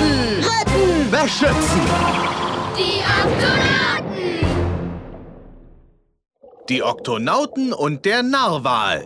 Retten! Retten! Beschützen! Die Oktonauten! Die Oktonauten und der Narwal.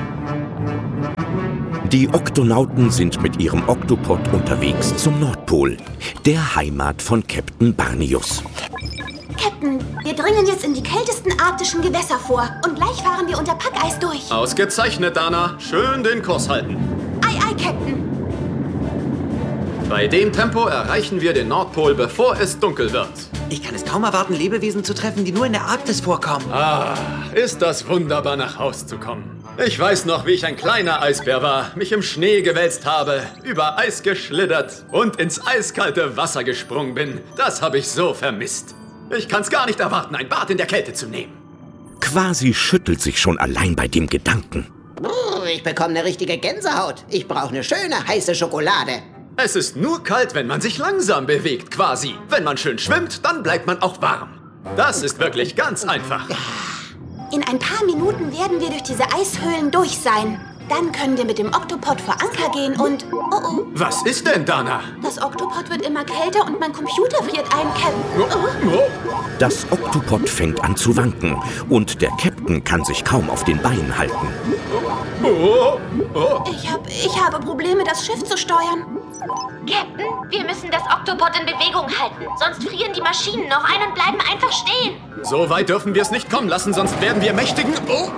Die Oktonauten sind mit ihrem Oktopod unterwegs zum Nordpol, der Heimat von Captain Barnius. Captain, wir dringen jetzt in die kältesten arktischen Gewässer vor und gleich fahren wir unter Packeis durch. Ausgezeichnet, Dana. Schön den Kurs halten. Ei, ei, Captain. Bei dem Tempo erreichen wir den Nordpol, bevor es dunkel wird. Ich kann es kaum erwarten, Lebewesen zu treffen, die nur in der Arktis vorkommen. Ah, ist das wunderbar, nach Haus zu kommen. Ich weiß noch, wie ich ein kleiner Eisbär war, mich im Schnee gewälzt habe, über Eis geschlittert und ins eiskalte Wasser gesprungen bin. Das habe ich so vermisst. Ich kann's gar nicht erwarten, ein Bad in der Kälte zu nehmen. Quasi schüttelt sich schon allein bei dem Gedanken. Ich bekomme eine richtige Gänsehaut. Ich brauche eine schöne, heiße Schokolade. Es ist nur kalt, wenn man sich langsam bewegt, quasi. Wenn man schön schwimmt, dann bleibt man auch warm. Das ist wirklich ganz einfach. In ein paar Minuten werden wir durch diese Eishöhlen durch sein. Dann können wir mit dem Oktopod vor Anker gehen und... Oh. Was ist denn, Dana? Das Oktopod wird immer kälter und mein Computer friert ein, Captain. Das Oktopod fängt an zu wanken und der Captain kann sich kaum auf den Beinen halten. Ich habe Probleme, das Schiff zu steuern. Captain, wir müssen das Oktopod in Bewegung halten. Sonst frieren die Maschinen noch ein und bleiben einfach stehen. So weit dürfen wir es nicht kommen lassen, sonst werden wir mächtigen...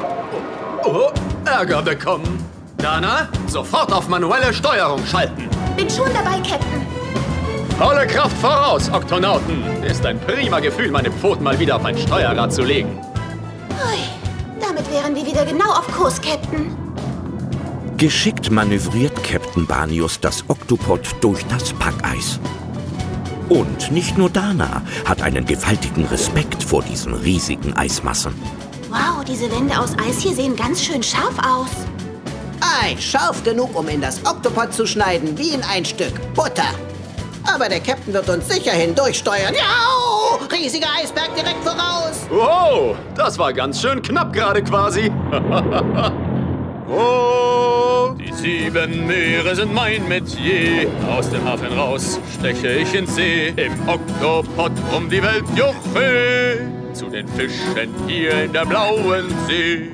Ärger bekommen. Dana, sofort auf manuelle Steuerung schalten. Bin schon dabei, Captain. Volle Kraft voraus, Oktonauten. Ist ein prima Gefühl, meine Pfoten mal wieder auf ein Steuerrad zu legen. Ui, damit wären wir wieder genau auf Kurs, Captain. Geschickt manövriert Captain Barnius das Oktopod durch das Packeis. Und nicht nur Dana hat einen gewaltigen Respekt vor diesen riesigen Eismassen. Wow, diese Wände aus Eis hier sehen ganz schön scharf aus. Ei, scharf genug, um in das Oktopod zu schneiden, wie in ein Stück Butter. Aber der Captain wird uns sicher hindurchsteuern. Ja, riesiger Eisberg direkt voraus. Wow, das war ganz schön knapp gerade quasi. Oh, die 7 Meere sind mein Metier. Aus dem Hafen raus steche ich ins See. Im Oktopod um die Welt, juche. Zu den Fischen hier in der blauen See.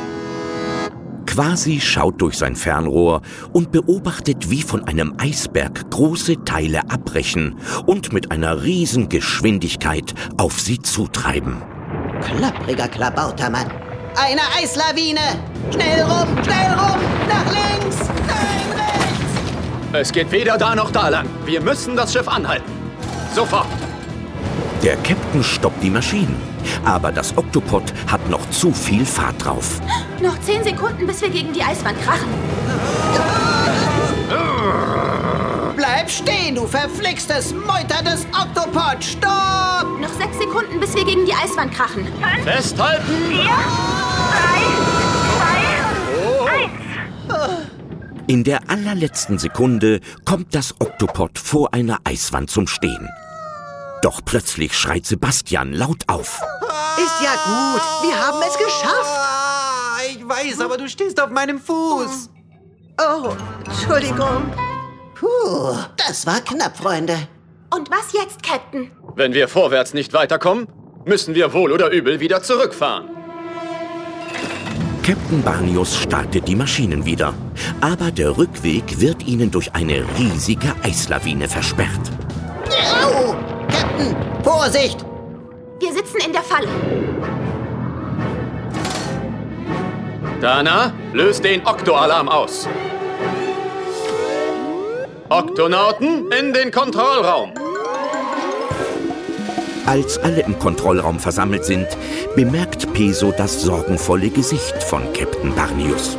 Quasi schaut durch sein Fernrohr und beobachtet, wie von einem Eisberg große Teile abbrechen und mit einer riesen Geschwindigkeit auf sie zutreiben. Klappriger Klabautermann. Eine Eislawine! Schnell rum, nach links, nein, rechts! Es geht weder da noch da lang. Wir müssen das Schiff anhalten. Sofort. Der Captain stoppt die Maschinen, aber das Oktopod hat noch zu viel Fahrt drauf. Noch 10 Sekunden, bis wir gegen die Eiswand krachen. Bleib stehen, du verflixtes Meuter des Oktopod! Stopp! Noch 6 Sekunden, bis wir gegen die Eiswand krachen. Festhalten! 4, 3, 2, 1. In der allerletzten Sekunde kommt das Oktopod vor einer Eiswand zum Stehen. Doch plötzlich schreit Sebastian laut auf. Ist ja gut, wir haben es geschafft. Ich weiß, aber du stehst auf meinem Fuß. Oh, Entschuldigung. Puh, das war knapp, Freunde. Und was jetzt, Captain? Wenn wir vorwärts nicht weiterkommen, müssen wir wohl oder übel wieder zurückfahren. Captain Barnius startet die Maschinen wieder, aber der Rückweg wird ihnen durch eine riesige Eislawine versperrt. Au! Captain, Vorsicht! Wir sitzen in der Falle. Dana, löst den Okto-Alarm aus. Oktonauten in den Kontrollraum. Als alle im Kontrollraum versammelt sind, bemerkt Peso das sorgenvolle Gesicht von Captain Barnius.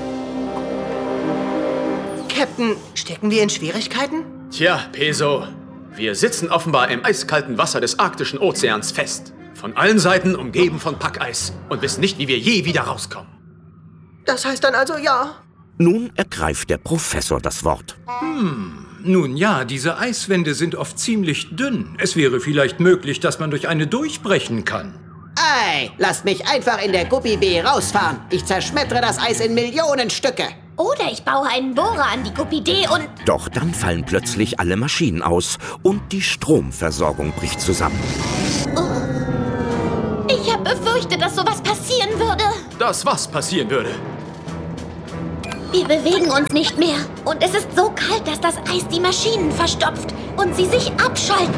Captain, stecken wir in Schwierigkeiten? Tja, Peso, wir sitzen offenbar im eiskalten Wasser des arktischen Ozeans fest. Von allen Seiten umgeben von Packeis und wissen nicht, wie wir je wieder rauskommen. Das heißt dann also ja. Nun ergreift der Professor das Wort. Nun ja, diese Eiswände sind oft ziemlich dünn. Es wäre vielleicht möglich, dass man durch eine durchbrechen kann. Ei, lasst mich einfach in der Guppi B rausfahren. Ich zerschmettere das Eis in Millionen Stücke. Oder ich baue einen Bohrer an die Guppi D und... Doch dann fallen plötzlich alle Maschinen aus und die Stromversorgung bricht zusammen. Ich habe befürchtet, dass sowas passieren würde. Dass was passieren würde? Wir bewegen uns nicht mehr. Und es ist so kalt, dass das Eis die Maschinen verstopft und sie sich abschalten.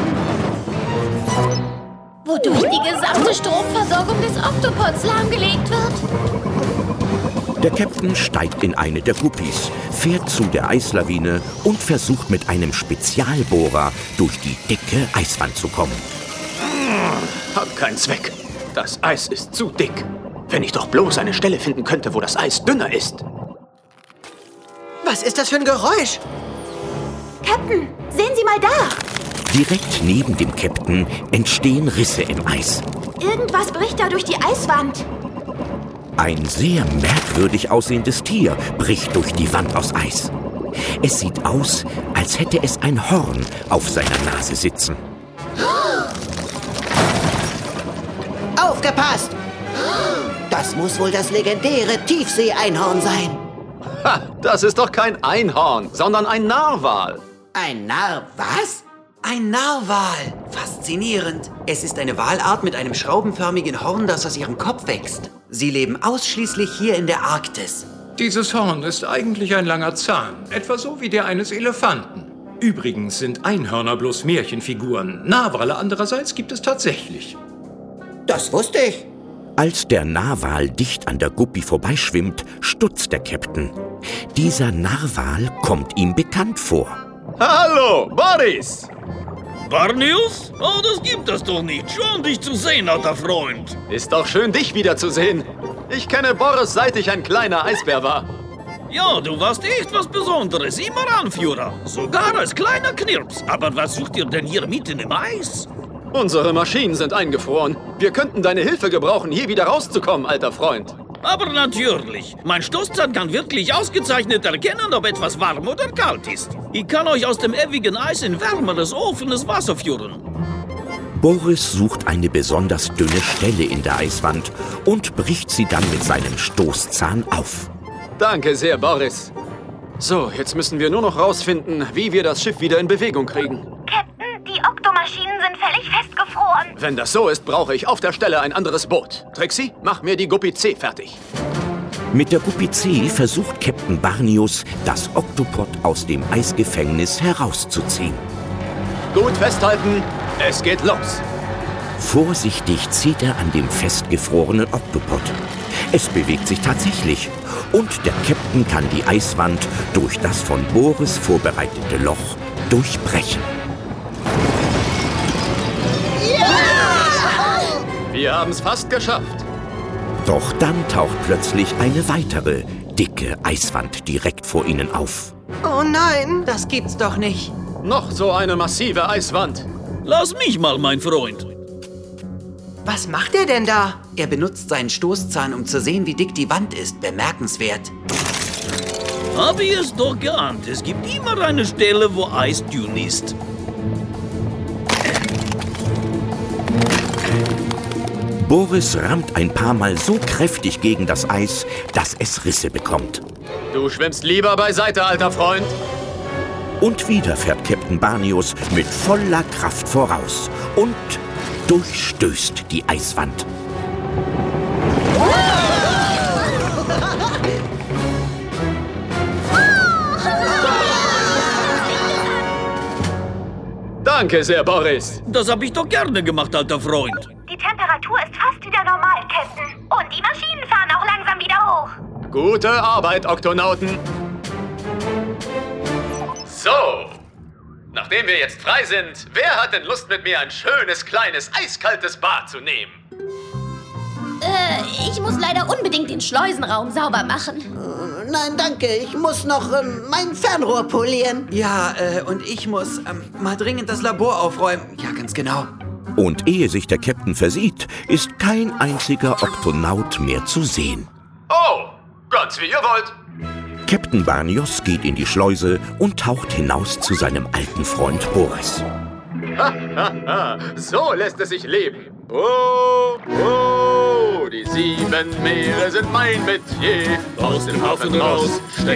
Wodurch die gesamte Stromversorgung des Octopods lahmgelegt wird. Der Captain steigt in eine der Guppis, fährt zu der Eislawine und versucht mit einem Spezialbohrer durch die dicke Eiswand zu kommen. Hat keinen Zweck. Das Eis ist zu dick. Wenn ich doch bloß eine Stelle finden könnte, wo das Eis dünner ist. Was ist das für ein Geräusch? Captain, sehen Sie mal da. Direkt neben dem Captain entstehen Risse im Eis. Irgendwas bricht da durch die Eiswand. Ein sehr merkwürdig aussehendes Tier bricht durch die Wand aus Eis. Es sieht aus, als hätte es ein Horn auf seiner Nase sitzen. Aufgepasst! Das muss wohl das legendäre Tiefsee-Einhorn sein. Ha, das ist doch kein Einhorn, sondern ein Narwal. Ein Narr, was? Ein Narwal. Faszinierend. Es ist eine Walart mit einem schraubenförmigen Horn, das aus ihrem Kopf wächst. Sie leben ausschließlich hier in der Arktis. Dieses Horn ist eigentlich ein langer Zahn, etwa so wie der eines Elefanten. Übrigens sind Einhörner bloß Märchenfiguren. Narwale andererseits gibt es tatsächlich. Das wusste ich. Als der Narwal dicht an der Guppi vorbeischwimmt, stutzt der Captain. Dieser Narwal kommt ihm bekannt vor. Hallo, Boris! Barnius? Oh, das gibt es doch nicht. Schön, dich zu sehen, alter Freund. Ist doch schön, dich wiederzusehen. Ich kenne Boris, seit ich ein kleiner Eisbär war. Ja, du warst echt was Besonderes. Immer Anführer. Sogar als kleiner Knirps. Aber was sucht ihr denn hier mitten im Eis? Unsere Maschinen sind eingefroren. Wir könnten deine Hilfe gebrauchen, hier wieder rauszukommen, alter Freund. Aber natürlich. Mein Stoßzahn kann wirklich ausgezeichnet erkennen, ob etwas warm oder kalt ist. Ich kann euch aus dem ewigen Eis in wärmeres, offenes Wasser führen. Boris sucht eine besonders dünne Stelle in der Eiswand und bricht sie dann mit seinem Stoßzahn auf. Danke sehr, Boris. So, jetzt müssen wir nur noch rausfinden, wie wir das Schiff wieder in Bewegung kriegen. Captain, die Oktomaschinen sind völlig festgefroren. Wenn das so ist, brauche ich auf der Stelle ein anderes Boot. Trixie, mach mir die Guppi C fertig. Mit der Guppi C versucht Captain Barnius, das Oktopod aus dem Eisgefängnis herauszuziehen. Gut festhalten, es geht los. Vorsichtig zieht er an dem festgefrorenen Oktopod. Es bewegt sich tatsächlich und der Captain kann die Eiswand durch das von Boris vorbereitete Loch durchbrechen. Wir haben es fast geschafft. Doch dann taucht plötzlich eine weitere, dicke Eiswand direkt vor ihnen auf. Oh nein, das gibt's doch nicht. Noch so eine massive Eiswand. Lass mich mal, mein Freund. Was macht er denn da? Er benutzt seinen Stoßzahn, um zu sehen, wie dick die Wand ist. Bemerkenswert. Hab ich es doch geahnt. Es gibt immer eine Stelle, wo Eis dünn ist. Boris rammt ein paar Mal so kräftig gegen das Eis, dass es Risse bekommt. Du schwimmst lieber beiseite, alter Freund. Und wieder fährt Captain Barnius mit voller Kraft voraus und durchstößt die Eiswand. Danke sehr, Boris. Das hab ich doch gerne gemacht, alter Freund. Die Temperatur ist fast wieder normal, Captain. Und die Maschinen fahren auch langsam wieder hoch. Gute Arbeit, Oktonauten. So, nachdem wir jetzt frei sind, wer hat denn Lust, mit mir ein schönes, kleines, eiskaltes Bad zu nehmen? Ich muss leider unbedingt den Schleusenraum sauber machen. Nein, danke. Ich muss noch mein Fernrohr polieren. Ja, und ich muss mal dringend das Labor aufräumen. Ja, ganz genau. Und ehe sich der Captain versieht, ist kein einziger Oktonaut mehr zu sehen. Oh, ganz wie ihr wollt. Captain Barnius geht in die Schleuse und taucht hinaus zu seinem alten Freund Boris. So lässt es sich leben. Oh, oh, die 7 Meere sind mein Metier. Aus dem Hafen raus,